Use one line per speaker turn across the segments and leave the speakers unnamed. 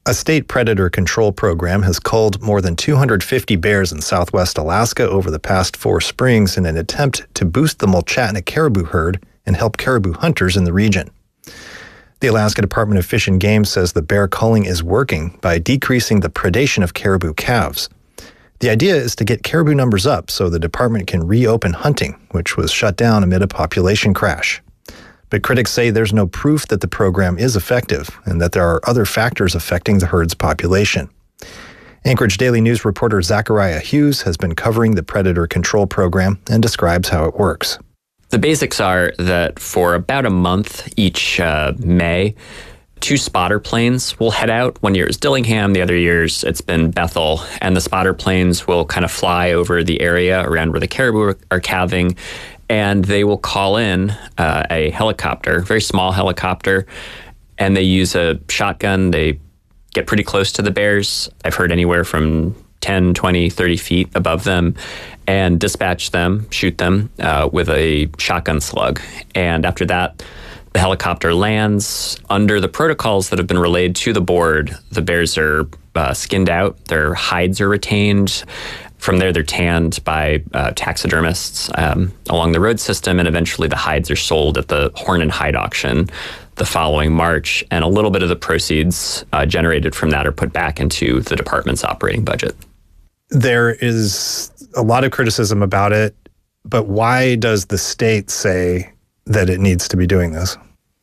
A state predator control program has culled more than 250 bears in southwest Alaska over the past 4 springs in an attempt to boost the Mulchatna caribou herd and help caribou hunters in the region. The Alaska Department of Fish and Game says the bear culling is working by decreasing the predation of caribou calves. The idea is to get caribou numbers up so the department can reopen hunting, which was shut down amid a population crash. But critics say there's no proof that the program is effective and that there are other factors affecting the herd's population. Anchorage Daily News reporter Zachariah Hughes has been covering the predator control program and describes how it works.
The basics are that for about a month each May, 2 spotter planes will head out. One year is Dillingham, the other years it's been Bethel, and the spotter planes will kind of fly over the area around where the caribou are calving, and they will call in a helicopter, very small helicopter, and they use a shotgun. They get pretty close to the bears. I've heard anywhere from 10, 20, 30 feet above them, and dispatch them, shoot them with a shotgun slug. And after that, the helicopter lands. Under the protocols that have been relayed to the board, the bears are skinned out, their hides are retained. From there, they're tanned by taxidermists along the road system, and eventually the hides are sold at the Horn and Hide auction the following March, and a little bit of the proceeds generated from that are put back into the department's operating budget.
There is a lot of criticism about it, but why does the state say that it needs to be doing this?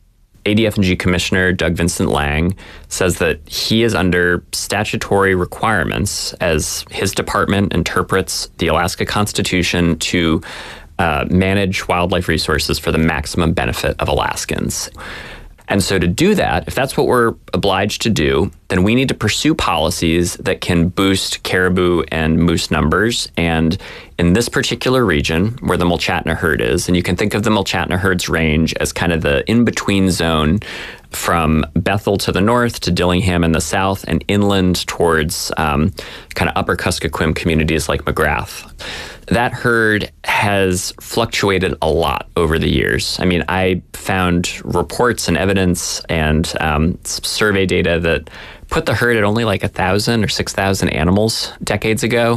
ADF&G Commissioner Doug Vincent Lang says that he is under statutory requirements as his department interprets the Alaska Constitution to manage wildlife resources for the maximum benefit of Alaskans. And so to do that, if that's what we're obliged to do, then we need to pursue policies that can boost caribou and moose numbers. And in this particular region where the Mulchatna herd is, and you can think of the Mulchatna herd's range as kind of the in-between zone from Bethel to the north to Dillingham in the south and inland towards kind of upper Kuskokwim communities like McGrath. That herd has fluctuated a lot over the years. I mean, I found reports and evidence and survey data that put the herd at only like 1,000 or 6,000 animals decades ago.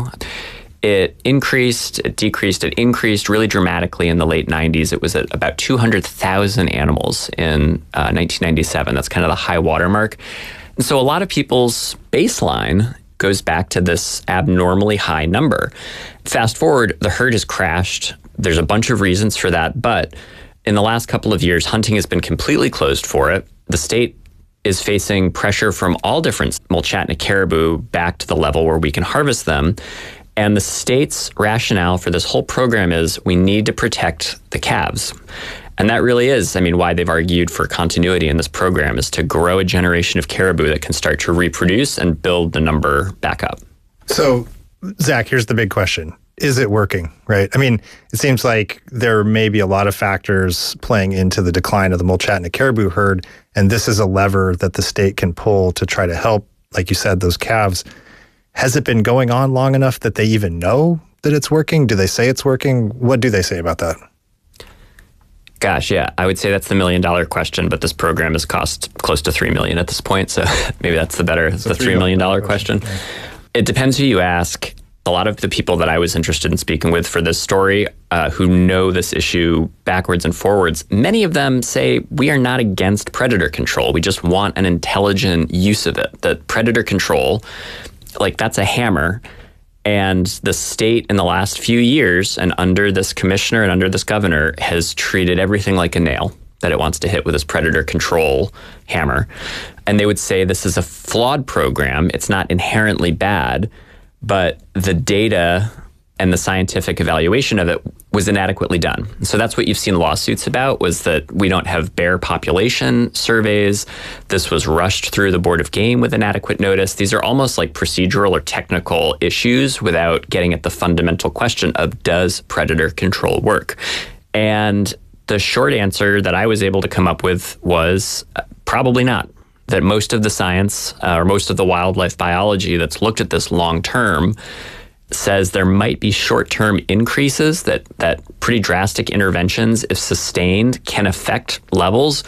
It increased, it decreased, it increased really dramatically in the late 90s. It was at about 200,000 animals in 1997. That's kind of the high watermark. And so a lot of people's baseline goes back to this abnormally high number. Fast forward, the herd has crashed. There's a bunch of reasons for that, but in the last couple of years, hunting has been completely closed for it. The state is facing pressure from all different Mulchatna caribou back to the level where we can harvest them. And the state's rationale for this whole program is we need to protect the calves. And that really is, I mean, why they've argued for continuity in this program is to grow a generation of caribou that can start to reproduce and build the number back up.
So, Zach, here's the big question. Is it working, right? I mean, it seems like there may be a lot of factors playing into the decline of the Mulchatna caribou herd, and this is a lever that the state can pull to try to help, like you said, those calves. Has it been going on long enough that they even know that it's working? Do they say it's working? What do they say about that?
Gosh, yeah, I would say that's the $1 million question, but this program has cost close to $3 million at this point, so maybe that's the $3 million question. Okay. It depends who you ask. A lot of the people that I was interested in speaking with for this story who know this issue backwards and forwards, many of them say we are not against predator control. We just want an intelligent use of it. That predator control, like that's a hammer. And the state in the last few years and under this commissioner and under this governor has treated everything like a nail that it wants to hit with this predator control hammer. And they would say this is a flawed program. It's not inherently bad, but the data and the scientific evaluation of it was inadequately done. So that's what you've seen lawsuits about, was that we don't have bear population surveys. This was rushed through the Board of Game with inadequate notice. These are almost like procedural or technical issues without getting at the fundamental question of, does predator control work? And the short answer that I was able to come up with was probably not. That most of the science or most of the wildlife biology that's looked at this long term says there might be short-term increases, that pretty drastic interventions, if sustained, can affect levels,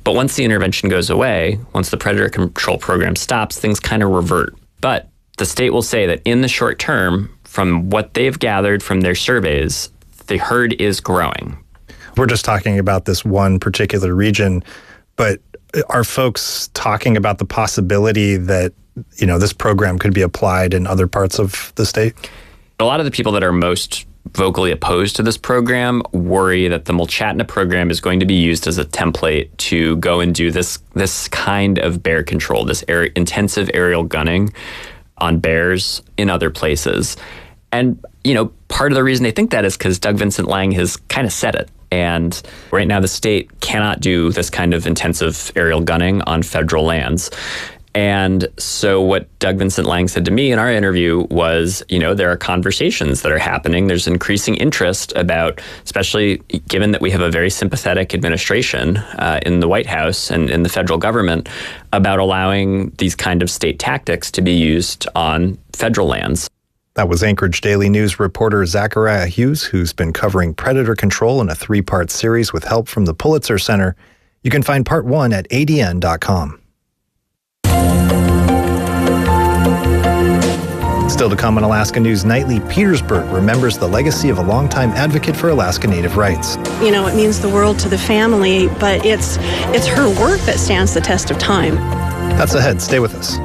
But once the intervention goes away, once the predator control program stops, things kind of revert. But the state will say that in the short term, from what they've gathered from their surveys, the herd is growing.
We're just talking about this one particular region, but are folks talking about the possibility that, this program could be applied in other parts of the state?
A lot of the people that are most vocally opposed to this program worry that the Mulchatna program is going to be used as a template to go and do this kind of bear control, this intensive aerial gunning on bears in other places. And, part of the reason they think that is because Doug Vincent Lang has kind of said it. And right now the state cannot do this kind of intensive aerial gunning on federal lands. And so what Doug Vincent Lang said to me in our interview was, there are conversations that are happening. There's increasing interest about, especially given that we have a very sympathetic administration in the White House and in the federal government, about allowing these kind of state tactics to be used on federal lands.
That was Anchorage Daily News reporter Zachariah Hughes, who's been covering predator control in a 3-part series with help from the Pulitzer Center. You can find part 1 at adn.com. Still to come on Alaska News Nightly, Petersburg remembers the legacy of a longtime advocate for Alaska Native rights.
It means the world to the family, but it's her work that stands the test of time.
That's ahead. Stay with us.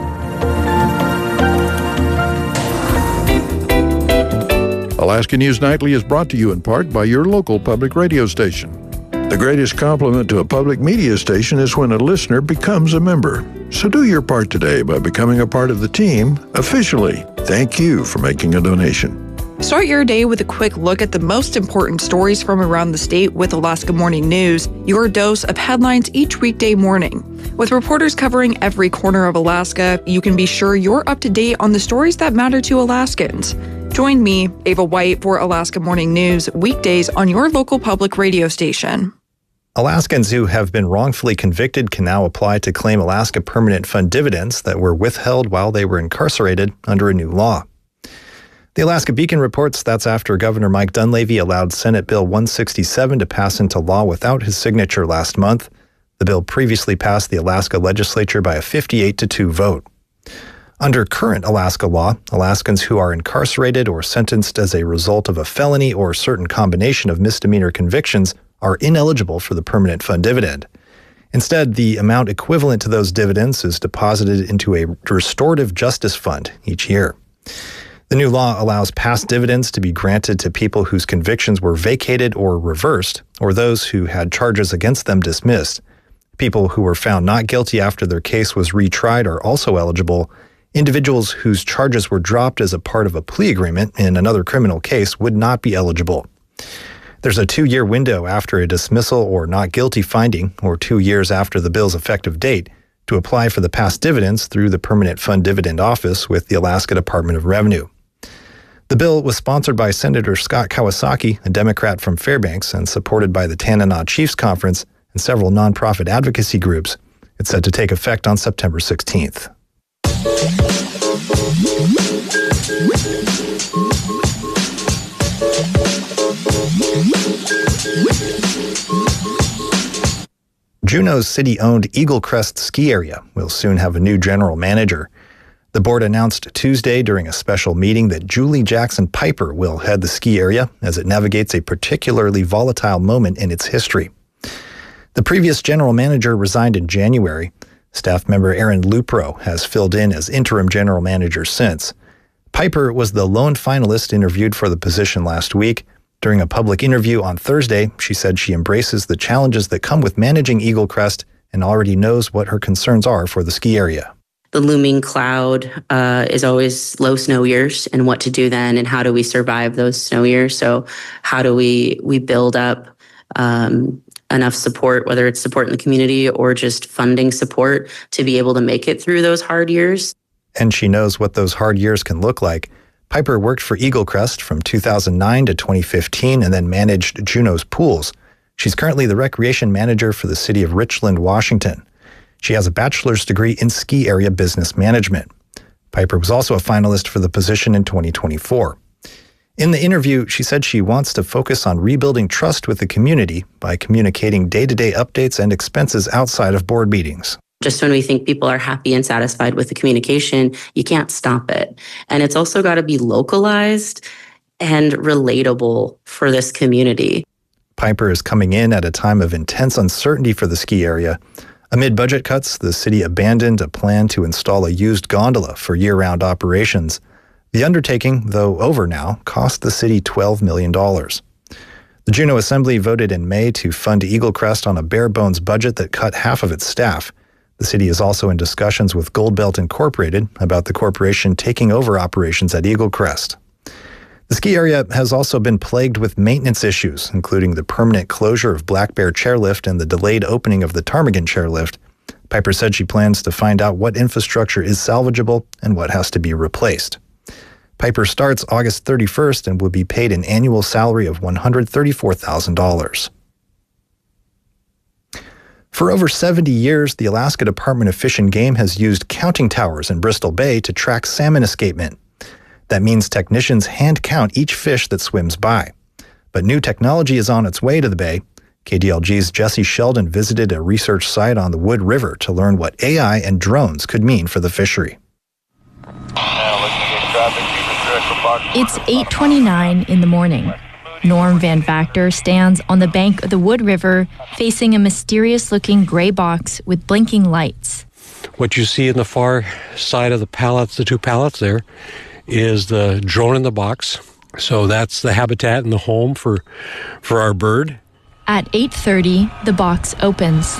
Alaska News Nightly is brought to you in part by your local public radio station. The greatest compliment to a public media station is when a listener becomes a member. So do your part today by becoming a part of the team officially. Thank you for making a donation.
Start your day with a quick look at the most important stories from around the state with Alaska Morning News, your dose of headlines each weekday morning. With reporters covering every corner of Alaska, you can be sure you're up to date on the stories that matter to Alaskans. Join me, Ava White, for Alaska Morning News, weekdays on your local public radio station.
Alaskans who have been wrongfully convicted can now apply to claim Alaska Permanent Fund dividends that were withheld while they were incarcerated under a new law. The Alaska Beacon reports that's after Governor Mike Dunleavy allowed Senate Bill 167 to pass into law without his signature last month. The bill previously passed the Alaska legislature by a 58-2 vote. Under current Alaska law, Alaskans who are incarcerated or sentenced as a result of a felony or certain combination of misdemeanor convictions are ineligible for the Permanent Fund dividend. Instead, the amount equivalent to those dividends is deposited into a restorative justice fund each year. The new law allows past dividends to be granted to people whose convictions were vacated or reversed, or those who had charges against them dismissed. People who were found not guilty after their case was retried are also eligible. Individuals whose charges were dropped as a part of a plea agreement in another criminal case would not be eligible. There's a 2-year window after a dismissal or not guilty finding, or 2 years after the bill's effective date, to apply for the past dividends through the Permanent Fund Dividend Office with the Alaska Department of Revenue. The bill was sponsored by Senator Scott Kawasaki, a Democrat from Fairbanks, and supported by the Tanana Chiefs Conference and several nonprofit advocacy groups. It's set to take effect on September 16th. Juneau's city-owned Eagle Crest ski area will soon have a new general manager. The board announced Tuesday during a special meeting that Julie Jackson Piper will head the ski area as it navigates a particularly volatile moment in its history. The previous general manager resigned in January. Staff member Aaron Lupro has filled in as interim general manager since. Piper was the lone finalist interviewed for the position last week. During a public interview on Thursday, she said she embraces the challenges that come with managing Eagle Crest and already knows what her concerns are for the ski area.
The looming cloud is always low snow years, and what to do then, and how do we survive those snow years? So how do we build up enough support, whether it's support in the community or just funding support, to be able to make it through those hard years?
And she knows what those hard years can look like. Piper worked for Eagle Crest from 2009 to 2015 and then managed Juneau's pools. She's currently the recreation manager for the city of Richland, Washington. She has a bachelor's degree in ski area business management. Piper was also a finalist for the position in 2024. In the interview, she said she wants to focus on rebuilding trust with the community by communicating day-to-day updates and expenses outside of board meetings.
Just when we think people are happy and satisfied with the communication, you can't stop it. And it's also got to be localized and relatable for this community.
Piper is coming in at a time of intense uncertainty for the ski area. Amid budget cuts, the city abandoned a plan to install a used gondola for year-round operations. The undertaking, though over now, cost the city $12 million. The Juneau Assembly voted in May to fund Eagle Crest on a bare-bones budget that cut half of its staff. The city is also in discussions with Goldbelt Incorporated about the corporation taking over operations at Eagle Crest. The ski area has also been plagued with maintenance issues, including the permanent closure of Black Bear Chairlift and the delayed opening of the Ptarmigan Chairlift. Piper said she plans to find out what infrastructure is salvageable and what has to be replaced. Piper starts August 31st and will be paid an annual salary of $134,000. For over 70 years, the Alaska Department of Fish and Game has used counting towers in Bristol Bay to track salmon escapement. That means technicians hand count each fish that swims by. But new technology is on its way to the bay. KDLG's Jesse Sheldon visited a research site on the Wood River to learn what AI and drones could mean for the fishery.
It's 8:29 in the morning. Norm Van Vactor stands on the bank of the Wood River facing a mysterious-looking gray box with blinking lights.
What you see in the far side of the pallets, the two pallets there, is the drone in the box. So that's the habitat and the home for our bird.
At 8:30, the box opens.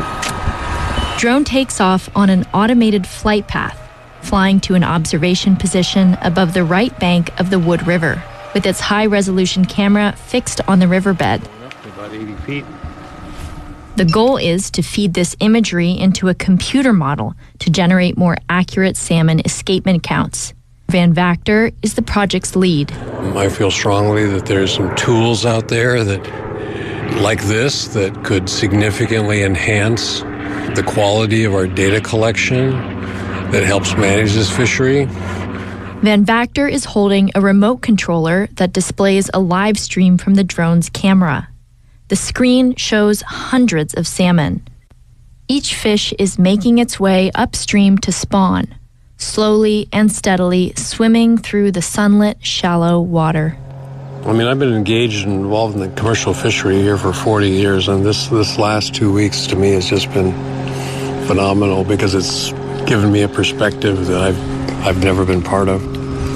Drone takes off on an automated flight path, flying to an observation position above the right bank of the Wood River, with its high-resolution camera fixed on the riverbed.
About 80 feet.
The goal is to feed this imagery into a computer model to generate more accurate salmon escapement counts. Van Vactor is the project's lead.
I feel strongly that there's some tools out there that, like this, that could significantly enhance the quality of our data collection that helps manage this fishery.
Van Vactor is holding a remote controller that displays a live stream from the drone's camera. The screen shows hundreds of salmon. Each fish is making its way upstream to spawn, slowly and steadily swimming through the sunlit, shallow water.
I mean, I've been engaged and involved in the commercial fishery here for 40 years, and this last 2 weeks to me has just been phenomenal because it's given me a perspective that I've never been part of.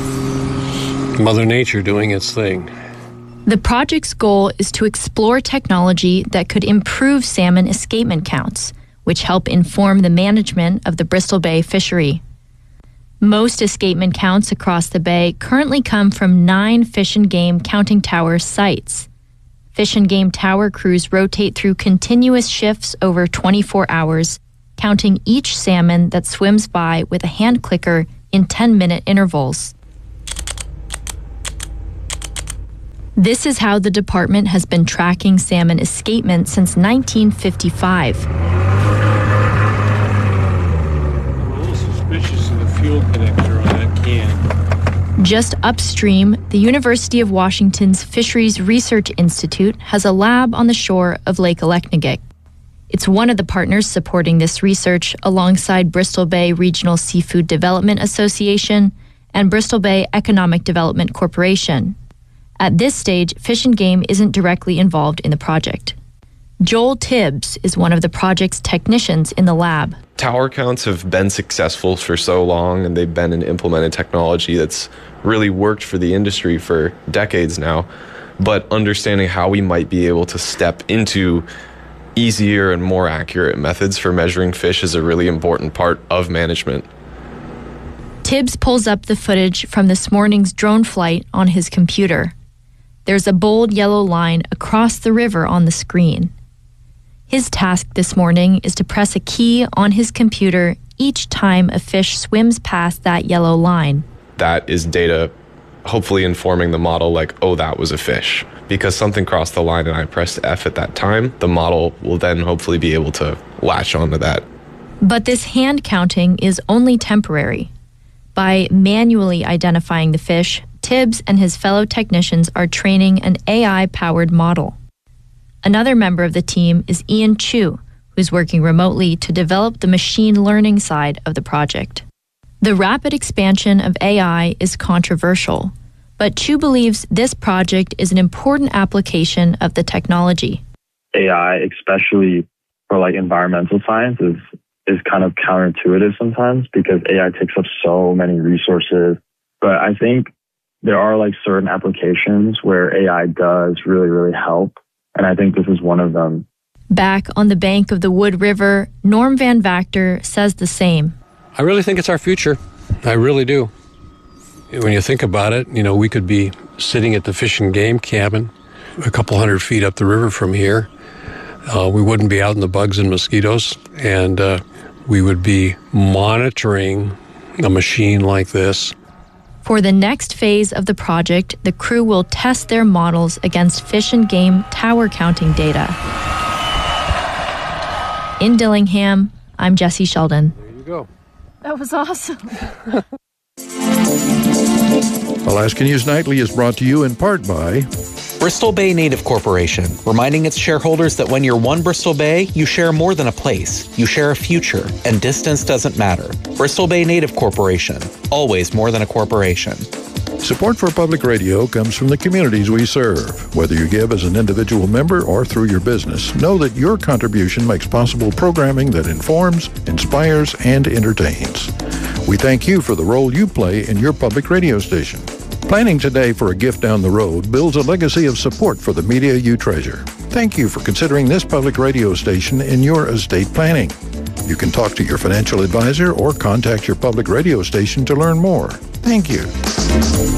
Mother Nature doing its thing.
The project's goal is to explore technology that could improve salmon escapement counts, which help inform the management of the Bristol Bay fishery. Most escapement counts across the bay currently come from 9 Fish and Game counting tower sites. Fish and Game tower crews rotate through continuous shifts over 24 hours, counting each salmon that swims by with a hand clicker in 10-minute intervals. This is how the department has been tracking salmon escapement since 1955.
I'm a little suspicious of the fuel connector on that can.
Just upstream, the University of Washington's Fisheries Research Institute has a lab on the shore of Lake Aleknagik. It's one of the partners supporting this research alongside Bristol Bay Regional Seafood Development Association and Bristol Bay Economic Development Corporation. At this stage, Fish and Game isn't directly involved in the project. Joel Tibbs is one of the project's technicians in the lab.
Tower counts have been successful for so long, and they've been an implemented technology that's really worked for the industry for decades now. But understanding how we might be able to step into easier and more accurate methods for measuring fish is a really important part of management.
Tibbs pulls up the footage from this morning's drone flight on his computer. There's a bold yellow line across the river on the screen. His task this morning is to press a key on his computer each time a fish swims past that yellow line.
That is data hopefully informing the model like, oh, that was a fish. Because something crossed the line and I pressed F at that time, the model will then hopefully be able to latch onto that.
But this hand counting is only temporary. By manually identifying the fish, Tibbs and his fellow technicians are training an AI-powered model. Another member of the team is Ian Chu, who's working remotely to develop the machine learning side of the project. The rapid expansion of AI is controversial, but Chu believes this project is an important application of the technology.
AI, especially for like environmental science, is kind of counterintuitive sometimes because AI takes up so many resources. But I think there are like certain applications where AI does really, really help. And I think this is one of them.
Back on the bank of the Wood River, Norm Van Vactor says the same.
I really think it's our future. I really do. When you think about it, we could be sitting at the Fish and Game cabin a couple 100 feet up the river from here. We wouldn't be out in the bugs and mosquitoes, and we would be monitoring a machine like this.
For the next phase of the project, the crew will test their models against Fish and Game tower counting data. In Dillingham, I'm Jesse Sheldon.
There you go.
That was awesome.
Alaska News Nightly is brought to you in part by
Bristol Bay Native Corporation, reminding its shareholders that when you're one Bristol Bay, you share more than a place. You share a future, and distance doesn't matter. Bristol Bay Native Corporation, always more than a corporation.
Support for public radio comes from the communities we serve. Whether you give as an individual member or through your business, know that your contribution makes possible programming that informs, inspires, and entertains. We thank you for the role you play in your public radio station. Planning today for a gift down the road builds a legacy of support for the media you treasure. Thank you for considering this public radio station in your estate planning. You can talk to your financial advisor or contact your public radio station to learn more. Thank you.